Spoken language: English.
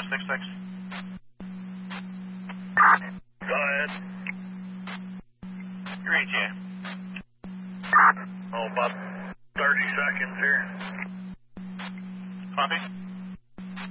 66. Go ahead. Your ETA. Oh, about 30 seconds here. Copy.